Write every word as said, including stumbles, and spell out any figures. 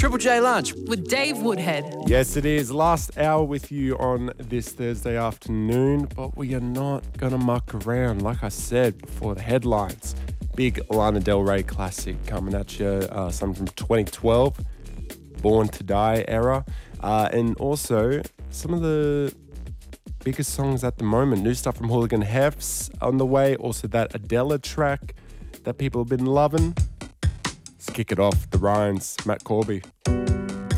Triple J Lunch. With Dave Woodhead. Yes, it is. Last hour with you on this Thursday afternoon, but we are not going to muck around. Like I said before, the headlines. Big Lana Del Rey classic coming at you, uh, something from twenty twelve, Born to Die era. Uh, and also some of the biggest songs at the moment. New stuff from Hooligan Hefts on the way. Also that Adele track that people have been loving. Let's kick it off. The Ryans, Matt Corby.